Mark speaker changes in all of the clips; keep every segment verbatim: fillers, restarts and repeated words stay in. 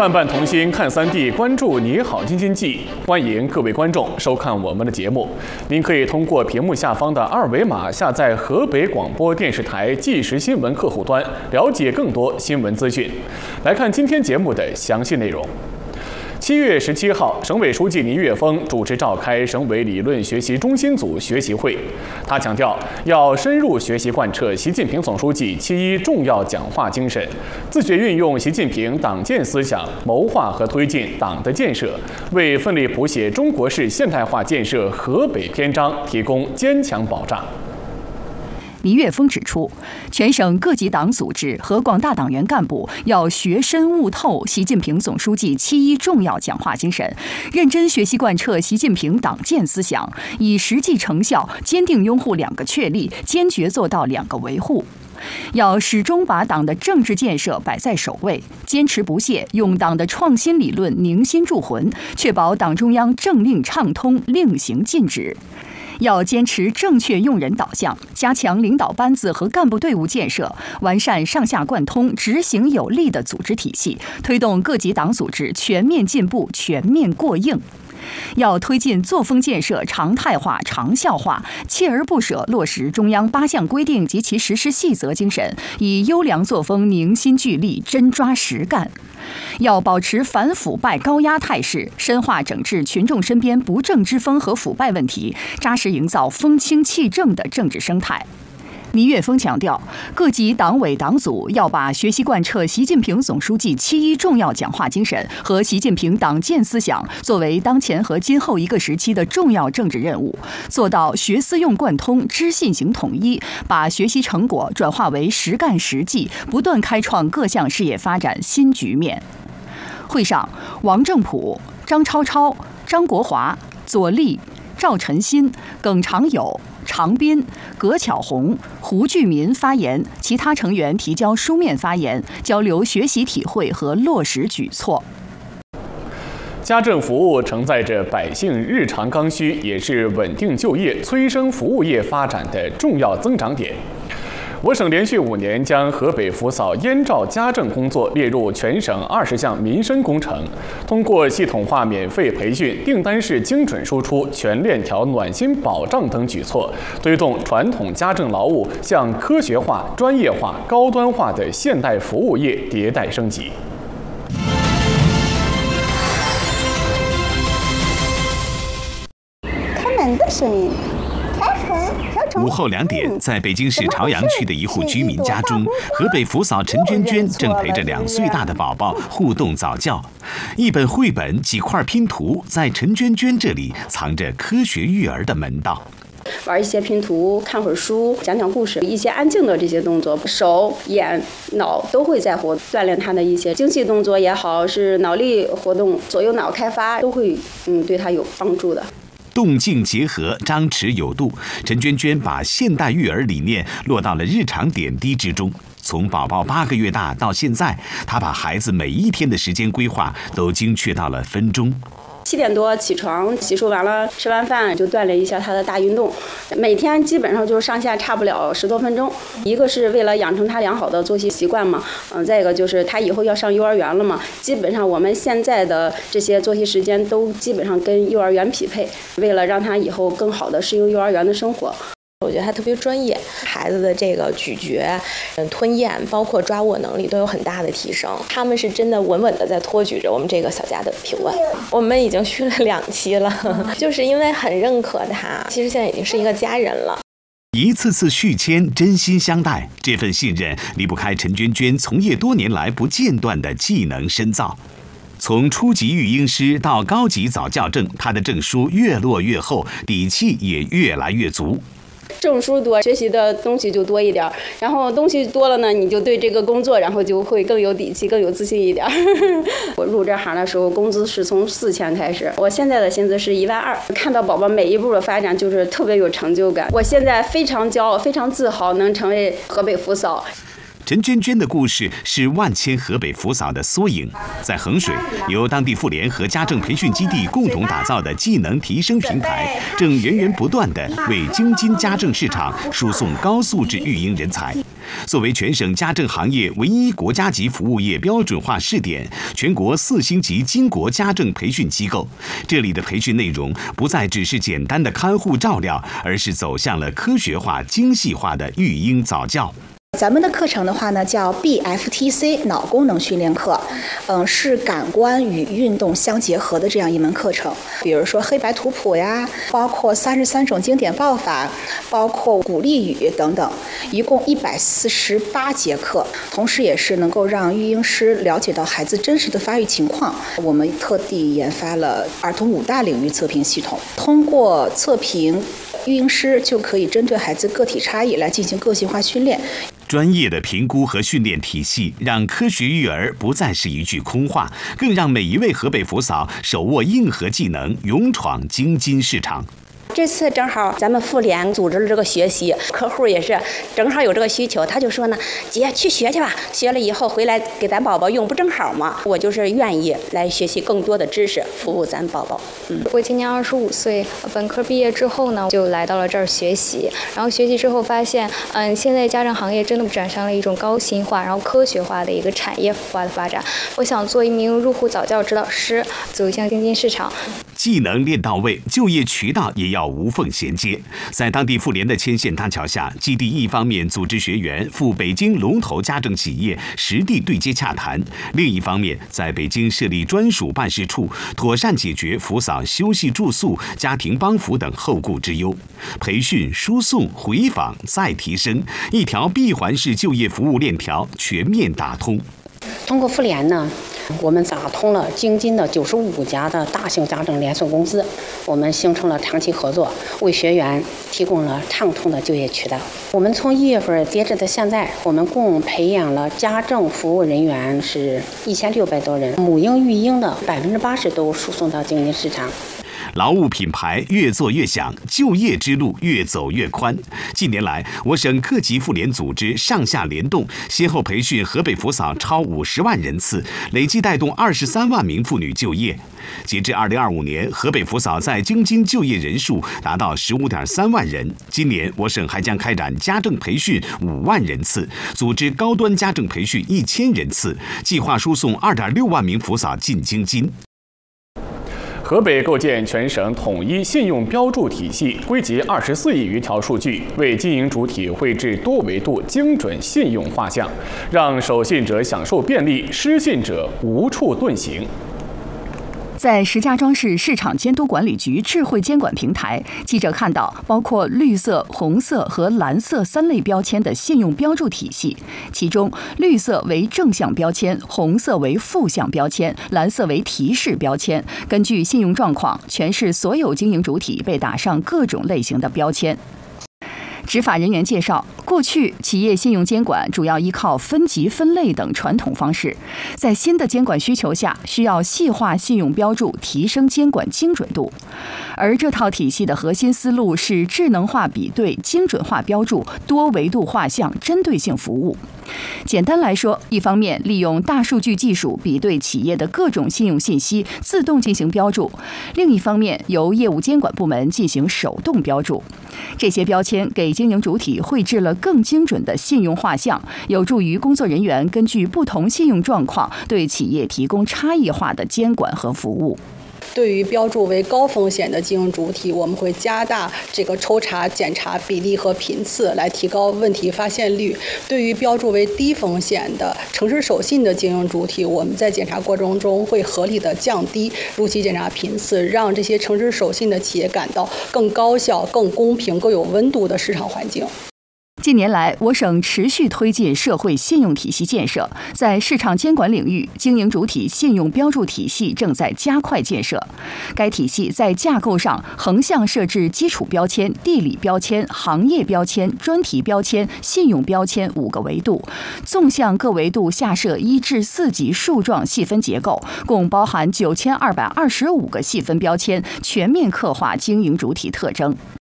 Speaker 1: 伴伴同心看三 D， 关注你好京津冀，欢迎各位观众收看我们的节目。您可以通过屏幕下方的二维码下载河北广播电视台即时新闻客户端，了解更多新闻资讯。来看今天节目的详细内容。 七月十七号，省委书记倪岳峰主持召开省委理论学习中心组学习会。他强调，要深入学习贯彻习近平总书记七一重要讲话精神，自觉运用习近平党建思想，谋划和推进党的建设，为奋力谱写中国式现代化建设河北篇章提供坚强保障。
Speaker 2: 倪岳峰指出，全省各级党组织和广大党员干部要学深悟透习近平总书记七一重要讲话精神，认真学习贯彻习近平党建思想，以实际成效坚定拥护两个确立，坚决做到两个维护。 要始终把党的政治建设摆在首位，坚持不懈用党的创新理论凝心铸魂，确保党中央政令畅通、令行禁止。 要坚持正确用人导向，加强领导班子和干部队伍建设，完善上下贯通、执行有力的组织体系，推动各级党组织全面进步、全面过硬。 要推进作风建设常态化、长效化，锲而不舍落实中央八项规定及其实施细则精神，以优良作风凝心聚力，真抓实干。 要保持反腐败高压态势，深化整治群众身边不正之风和腐败问题，扎实营造风清气正的政治生态。 倪岳峰强调，各级党委党组要把学习贯彻习近平总书记七一重要讲话精神和习近平党建思想作为当前和今后一个时期的重要政治任务，做到学思用贯通、知信行统一，把学习成果转化为实干实际，不断开创各项事业发展新局面。会上，王正普、张超超、张国华、左立、赵晨新、耿长友、 常斌、葛巧红、胡巨民发言，其他成员提交书面发言，交流学习体会和落实举措。
Speaker 1: 家政服务承载着百姓日常刚需，也是稳定就业、催生服务业发展的重要增长点。 我省连续五年将河北扶嫂燕赵家政工作列入全省二十项民生工程，通过系统化免费培训、订单式精准输出、全链条暖心保障等举措，推动传统家政劳务向科学化、专业化、高端化的现代服务业迭代升级。
Speaker 3: 开门的声音。
Speaker 4: 午后两点，在北京市朝阳区的一户居民家中，河北扶嫂陈娟娟正陪着两岁大的宝宝互动早教。一本绘本，几块拼图，在陈娟娟这里藏着科学育儿的门道。
Speaker 5: 玩一些拼图，看会儿书，讲讲故事，一些安静的这些动作，手、眼、脑都会在活，锻炼他的一些精细动作也好，是脑力活动、左右脑开发，都会嗯对他有帮助的。
Speaker 4: 动静结合，张弛有度。陈娟娟把现代育儿理念落到了日常点滴之中。从宝宝八个月大到现在，她把孩子每一天的时间规划都精确到了分钟。
Speaker 5: 七点多起床，洗漱完了，吃完饭就锻炼一下他的大运动。每天基本上就是上下差不了十多分钟。一个是为了养成他良好的作息习惯嘛，嗯，再一个就是他以后要上幼儿园了嘛。基本上我们现在的这些作息时间都基本上跟幼儿园匹配，为了让他以后更好的适应幼儿园的生活。
Speaker 6: 我觉得他特别专业，孩子的这个咀嚼、嗯吞咽，包括抓握能力都有很大的提升。他们是真的稳稳的在托举着我们这个小家的平稳。我们已经续了两期了，就是因为很认可他，其实现在已经是一个家人了。
Speaker 4: 一次次续签，真心相待，这份信任离不开陈娟娟从业多年来不间断的技能深造。 从初级育婴师到高级早教证，她的证书越落越厚，底气也越来越足。
Speaker 5: 证书多，学习的东西就多一点，然后东西多了呢，你就对这个工作，然后就会更有底气、更有自信一点。我入这行的时候，工资是从四千开始，我现在的薪资是一万二。看到宝宝每一步的发展，就是特别有成就感。我现在非常骄傲、非常自豪，能成为河北扶嫂。
Speaker 4: 陈娟娟的故事是万千河北扶嫂的缩影。在衡水，由当地妇联和家政培训基地共同打造的技能提升平台，正源源不断地为京津家政市场输送高素质育婴人才。 作为全省家政行业唯一国家级服务业标准化试点，全国四星级金国家政培训机构，这里的培训内容不再只是简单的看护照料，而是走向了科学化、精细化的育婴早教。
Speaker 3: 咱们的课程的话呢，叫 B F T C 脑功能训练课，嗯，是感官与运动相结合的这样一门课程。比如说黑白图谱呀，包括三十三种经典报法，包括鼓励语等等，一共一百四十八节课。同时，也是能够让育婴师了解到孩子真实的发育情况。我们特地研发了儿童五大领域测评系统，通过测评，育婴师就可以针对孩子个体差异来进行个性化训练。
Speaker 4: 专业的评估和训练体系，让科学育儿不再是一句空话，更让每一位河北福嫂手握硬核技能，勇闯京津市场。
Speaker 7: 这次正好咱们妇联组织了这个学习，客户也是正好有这个需求，他就说呢，姐去学去吧，学了以后回来给咱宝宝用，不正好吗？我就是愿意来学习更多的知识，服务咱宝宝。
Speaker 8: 嗯，我今年二十五岁，本科毕业之后呢，就来到了这儿学习，然后学习之后发现，嗯，现在家政行业真的转向了一种高新化，然后科学化的一个产业化的发展。我想做一名入户早教指导师，走向京津市场。
Speaker 4: 技能练到位，就业渠道也要无缝衔接。在当地妇联的牵线搭桥下，基地一方面组织学员赴北京龙头家政企业实地对接洽谈，另一方面在北京设立专属办事处，妥善解决福嫂休息住宿、家庭帮扶等后顾之忧。培训、输送、回访再提升，一条闭环式就业服务链条全面打通。
Speaker 7: 通过妇联呢，我们打通了京津的九十五家的大型家政连锁公司，我们形成了长期合作，为学员提供了畅通的就业渠道。我们从一月份截止到现在，我们共培养了家政服务人员是一千六百多人，母婴育婴的百分之八十都输送到京津市场。
Speaker 4: 劳务品牌越做越响，就业之路越走越宽。近年来，我省各级妇联组织上下联动，先后培训河北福嫂超五十万人次，累计带动二十三万名妇女就业。截至二零二五年，河北福嫂在京津就业人数达到十五点三万人。今年，我省还将开展家政培训五万人次，组织高端家政培训一千人次，计划输送二点六万名福嫂进京津。
Speaker 1: 河北构建全省统一信用标注体系，归集二十四亿余条数据，为经营主体绘制多维度精准信用画像，让守信者享受便利，失信者无处遁形。
Speaker 2: 在石家庄市市场监督管理局智慧监管平台，记者看到包括绿色、红色和蓝色三类标签的信用标注体系，其中绿色为正向标签，红色为负向标签，蓝色为提示标签。根据信用状况，全市所有经营主体被打上各种类型的标签。执法人员介绍，过去企业信用监管主要依靠分级分类等传统方式，在新的监管需求下，需要细化信用标注，提升监管精准度。而这套体系的核心思路是智能化比对、精准化标注、多维度画像、针对性服务。简单来说，一方面利用大数据技术比对企业的各种信用信息，自动进行标注；另一方面由业务监管部门进行手动标注。这些标签给经营主体绘制了更精准的信用画像，有助于工作人员根据不同信用状况，对企业提供差异化的监管和服务。
Speaker 9: 对于标注为高风险的经营主体，我们会加大这个抽查检查比例和频次，来提高问题发现率。对于标注为低风险的诚实守信的经营主体，我们在检查过程中会合理的降低如期检查频次，让这些诚实守信的企业感到更高效、更公平、更有温度的市场环境。
Speaker 2: 近年来，我省持续推进社会信用体系建设，在市场监管领域，经营主体信用标注体系正在加快建设。该体系在架构上横向设置基础标签、地理标签、行业标签、专题标签、信用标签五个维度，纵向各维度下设一至四级树状细分结构，共包含九千二百二十五个细分标签，全面刻画经营主体特征。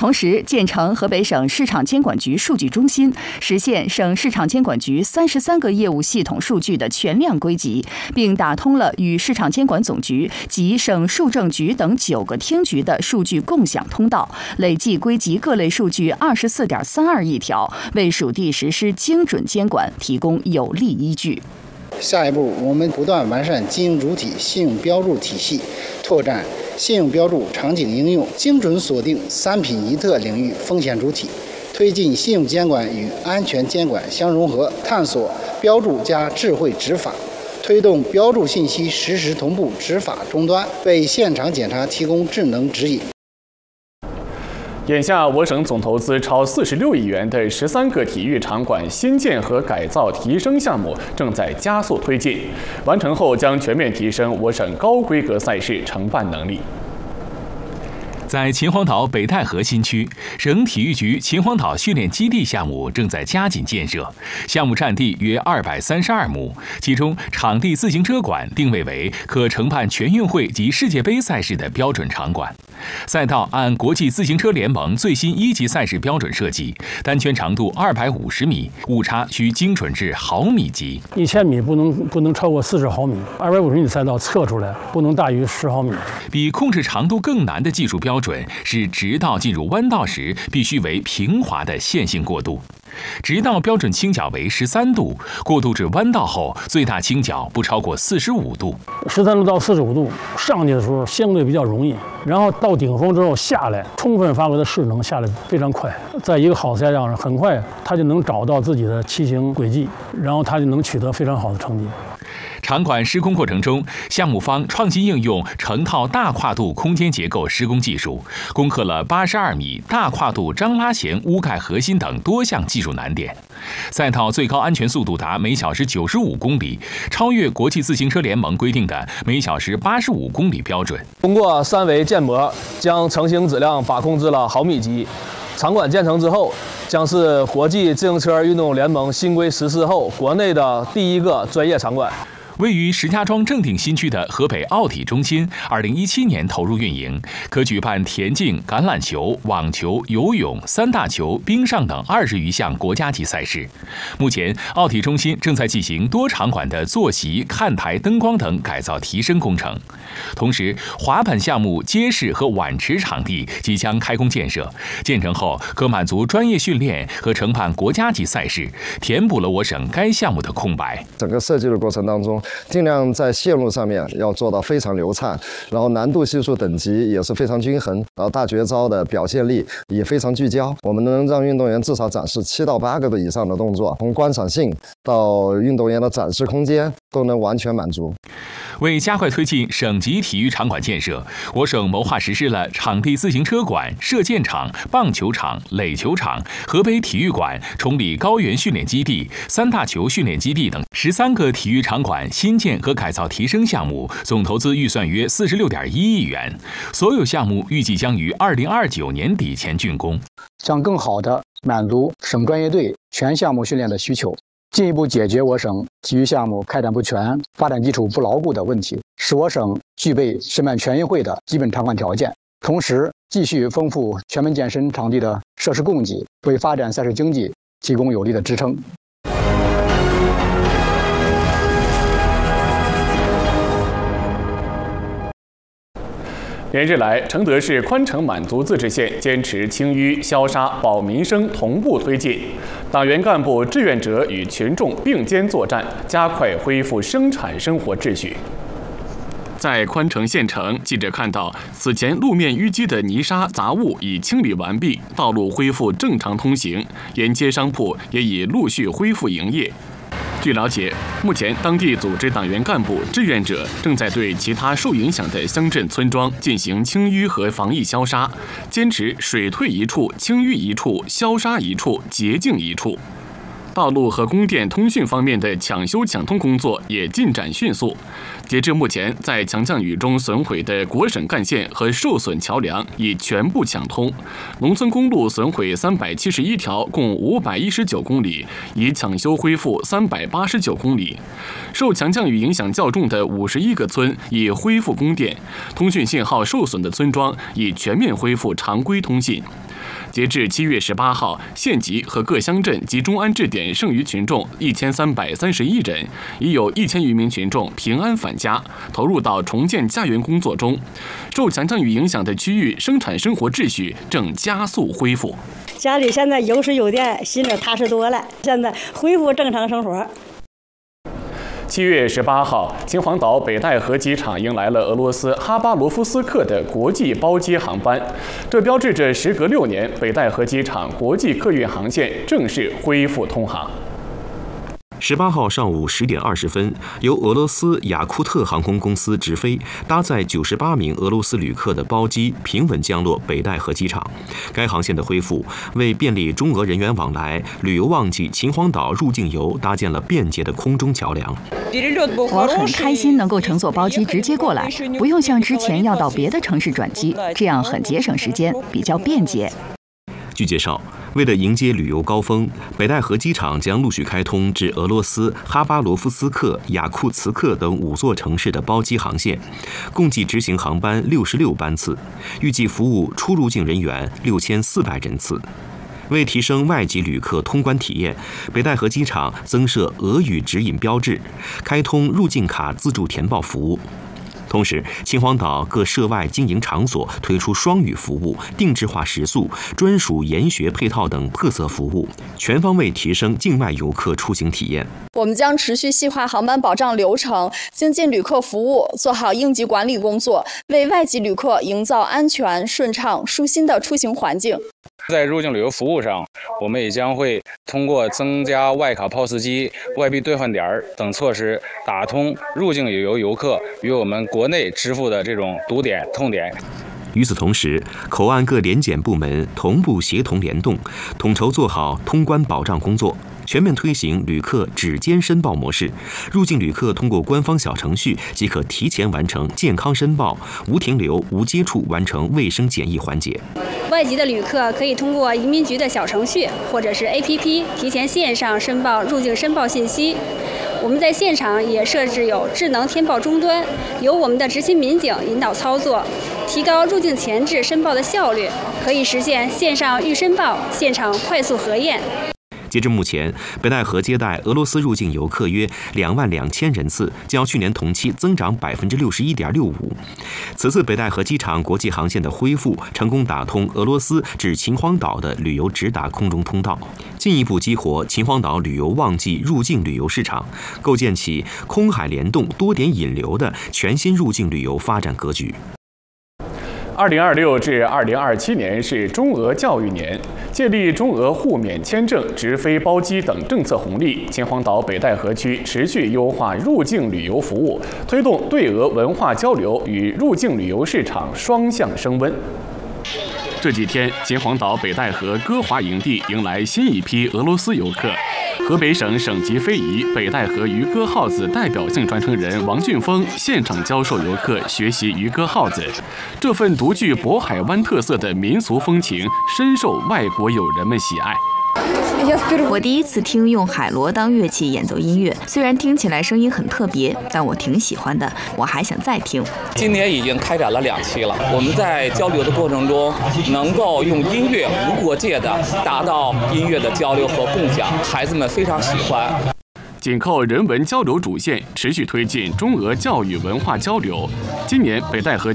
Speaker 2: 同时建成河北省市场监管局数据中心，实现省市场监管局三十三个业务系统数据的全量归集，并打通了与市场监管总局及省数政局等九个厅局的数据共享通道，累计归集各类数据二十四点三二亿条，为属地实施精准监管提供有力依据。
Speaker 10: 下一步，我们不断完善经营主体信用标注体系，拓展信用标注场景应用，精准锁定三品一特领域风险主体，推进信用监管与安全监管相融合，探索标注加智慧执法，推动标注信息实时同步执法终端，为现场检查提供智能指引。
Speaker 1: 眼下，我省总投资超四十六亿元的十三个体育场馆新建和改造提升项目正在加速推进，完成后将全面提升我省高规格赛事承办能力。
Speaker 4: 在秦皇岛北戴河新区，省体育局秦皇岛训练基地项目正在加紧建设，项目占地约二百三十二亩，其中场地自行车馆定位为可承办全运会及世界杯赛事的标准场馆。赛道按国际自行车联盟最新一级赛事标准设计，单圈长度二百五十米，误差需精准至毫米级。
Speaker 11: 一千米不能不能超过四十毫米，二百五十米赛道测出来不能大于十毫米。
Speaker 4: 比控制长度更难的技术标准是直道进入弯道时必须为平滑的线性过渡。直道标准倾角为十三度，过渡至弯道后最大倾角不超过四十五度。
Speaker 11: 十三度到四十五度上去的时候相对比较容易，然后到顶峰之后下来，充分发挥的势能下来非常快。在一个好赛道上，很快他就能找到自己的骑行轨迹，然后他就能取得非常好的成绩。
Speaker 4: 场馆施工过程中，项目方创新应用成套大跨度空间结构施工技术，攻克了八十二米大跨度张拉弦屋盖核心等多项技术难点。赛道最高安全速度达每小时九十五公里，超越国际自行车联盟规定的每小时八十五公里标准。
Speaker 12: 通过三维建模，将成型质量把控至了毫米级。场馆建成之后，将是国际自行车运动联盟新规实施后国内的第一个专业场馆。
Speaker 4: 位于石家庄正定新区的河北奥体中心，二零一七年投入运营，可举办田径、橄榄球、网球、游泳、三大球、冰上等二十余项国家级赛事。目前，奥体中心正在进行多场馆的坐席、看台、灯光等改造提升工程。同时，滑板项目街市和碗池场地即将开工建设，建成后可满足专业训练和承办国家级赛事，填补了我省该项目的空白。
Speaker 13: 整个设计的过程当中，尽量在线路上面要做到非常流畅，然后难度系数等级也是非常均衡，然后大绝招的表现力也非常聚焦。我们能让运动员至少展示七到八个的以上的动作，从观赏性到运动员的展示空间都能完全满足。
Speaker 4: 为加快推进省级体育场馆建设，我省谋划实施了场地自行车馆、射箭场、棒球场、垒球场、河北体育馆、崇礼高原训练基地、三大球训练基地等十三个体育场馆新建和改造提升项目，总投资预算约四十六点一亿元。所有项目预计将于二零二九年底前竣工，
Speaker 14: 将更好地满足省专业队全项目训练的需求，进一步解决我省体育项目开展不全、发展基础不牢固的问题，使我省具备申办全运会的基本场馆条件。同时，继续丰富全门健身场地的设施供给，为发展赛事经济提供有力的支撑。
Speaker 1: 连日来，承德市宽城满族自治县坚持清淤、消杀、保民生同步推进，党员干部、志愿者与群众并肩作战，加快恢复生产生活秩序。在宽城县城，记者看到，此前路面淤积的泥沙杂物已清理完毕，道路恢复正常通行，沿街商铺也已陆续恢复营业。据了解，目前当地组织党员干部、志愿者正在对其他受影响的乡镇村庄进行清淤和防疫消杀，坚持水退一处、清淤一处、消杀一处、洁净一处。道路和供电通讯方面的抢修抢通工作也进展迅速。截至目前，在强降雨中损毁的国省干线和受损桥梁已全部抢通，农村公路损毁三百七十一条，共五百一十九公里，已抢修恢复三百八十九公里。受强降雨影响较重的五十一个村已恢复供电，通讯信号受损的村庄已全面恢复常规通信。 截至七月十八号，县级和各乡镇集中安置点剩余群众一千三百三十一人，已有一千余名群众平安返家，投入到重建家园工作中。受强降雨影响的区域生产生活秩序正加速恢复。
Speaker 15: 家里现在有水有电，心里踏实多了，现在恢复正常生活。
Speaker 1: 七月十八号，秦皇岛北戴河机场迎来了俄罗斯哈巴罗夫斯克的国际包机航班，这标志着时隔六年，北戴河机场国际客运航线正式恢复通航。
Speaker 4: 十八号上午十点二十分，由俄罗斯雅库特航空公司直飞，搭载九十八名俄罗斯旅客的包机平稳降落北戴河机场。该航线的恢复，为便利中俄人员往来、旅游旺季秦皇岛入境游搭建了便捷的空中桥梁。
Speaker 2: 我很开心能够乘坐包机直接过来，不用像之前要到别的城市转机，这样很节省时间，比较便捷。
Speaker 4: 据介绍，为了迎接旅游高峰，北戴河机场将陆续开通至俄罗斯哈巴罗夫斯克、雅库茨克等五座城市的包机航线，共计执行航班六十六班次，预计服务出入境人员六千四百人次。为提升外籍旅客通关体验，北戴河机场增设俄语指引标志，开通入境卡自助填报服务。同时，秦皇岛各涉外经营场所推出双语服务、定制化食宿、专属研学配套等特色服务，全方位提升境外游客出行体验。
Speaker 16: 我们将持续细化航班保障流程，精进旅客服务，做好应急管理工作，为外籍旅客营造安全、顺畅、舒心的出行环境。
Speaker 17: 在入境旅游服务上，我们也将会通过增加外卡 P O S 机、外币兑换点等措施，打通入境旅游游客与我们国内支付的这种堵点、痛点。
Speaker 4: 与此同时，口岸各联检部门同步协同联动，统筹做好通关保障工作，全面推行旅客指尖申报模式。入境旅客通过官方小程序即可提前完成健康申报，无停留、无接触完成卫生检疫环节。
Speaker 18: 外籍的旅客可以通过移民局的小程序或者是 A P P 提前线上申报入境申报信息。我们在现场也设置有智能填报终端，由我们的执勤民警引导操作，提高入境前置申报的效率，可以实现线上预申报、现场快速核验。
Speaker 4: 截至目前，北戴河接待俄罗斯入境游客约两万两千人次，较去年同期增长百分之六十一点六五。此次北戴河机场国际航线的恢复，成功打通俄罗斯至秦皇岛的旅游直达空中通道，进一步激活秦皇岛旅游旺季入境旅游市场，构建起空海联动、多点引流的全新入境旅游发展格局。
Speaker 1: 二零二六至二零二七年是中俄教育年，借力中俄互免签证、直飞包机等政策红利，秦皇岛北戴河区持续优化入境旅游服务，推动对俄文化交流与入境旅游市场双向升温。这几天，秦皇岛北戴河歌华营地迎来新一批俄罗斯游客。河北省省级非遗北戴河渔歌号子代表性传承人王俊峰现场教授游客学习渔歌号子，这份独具渤海湾特色的民俗风情深受外国友人们喜爱。
Speaker 19: 我第一次听用海螺当乐器演奏音乐，虽然听起来声音很特别，但我挺喜欢的，我还想再听。
Speaker 20: 今年已经开展了两期了，我们在交流的过程中，能够用音乐无国界的达到音乐的交流和共享，孩子们非常喜欢。
Speaker 1: 紧扣人文交流主线，持续推进中俄教育文化交流。今年北戴河